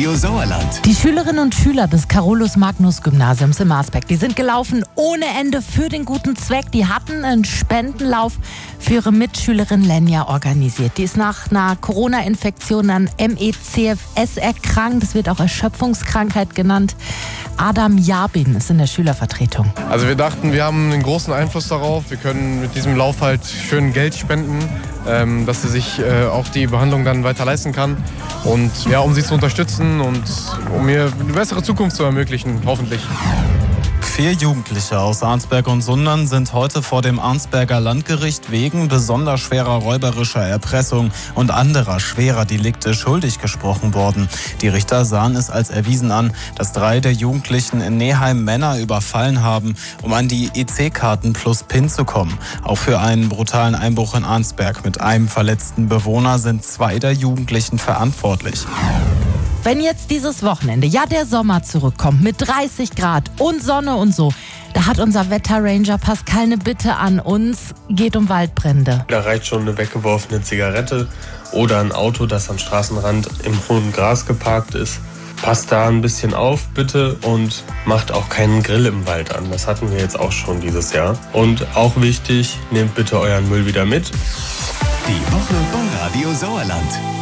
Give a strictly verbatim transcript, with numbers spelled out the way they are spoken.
Radio Sauerland. Die Schülerinnen und Schüler des Carolus-Magnus-Gymnasiums in Marsberg, die sind gelaufen ohne Ende für den guten Zweck. Die hatten einen Spendenlauf für ihre Mitschülerin Lenja organisiert. Die ist nach einer Corona-Infektion an M E C F S erkrankt. Das wird auch Erschöpfungskrankheit genannt. Adam Jabin ist in der Schülervertretung. Also wir dachten, wir haben einen großen Einfluss darauf. Wir können mit diesem Lauf halt schön Geld spenden, ähm, dass sie sich äh, auch die Behandlung dann weiter leisten kann. Und ja, um sie zu unterstützen und um ihr eine bessere Zukunft zu ermöglichen, hoffentlich. Vier Jugendliche aus Arnsberg und Sundern sind heute vor dem Arnsberger Landgericht wegen besonders schwerer räuberischer Erpressung und anderer schwerer Delikte schuldig gesprochen worden. Die Richter sahen es als erwiesen an, dass drei der Jugendlichen in Neheim Männer überfallen haben, um an die E C-Karten plus PIN zu kommen. Auch für einen brutalen Einbruch in Arnsberg mit einem verletzten Bewohner sind zwei der Jugendlichen verantwortlich. Wenn jetzt dieses Wochenende, ja der Sommer zurückkommt mit dreißig Grad und Sonne und so, da hat unser Wetterranger Pascal eine Bitte an uns, geht um Waldbrände. Da reicht schon eine weggeworfene Zigarette oder ein Auto, das am Straßenrand im hohen Gras geparkt ist. Passt da ein bisschen auf, bitte, und macht auch keinen Grill im Wald an. Das hatten wir jetzt auch schon dieses Jahr. Und auch wichtig, nehmt bitte euren Müll wieder mit. Die Woche bei Radio Sauerland.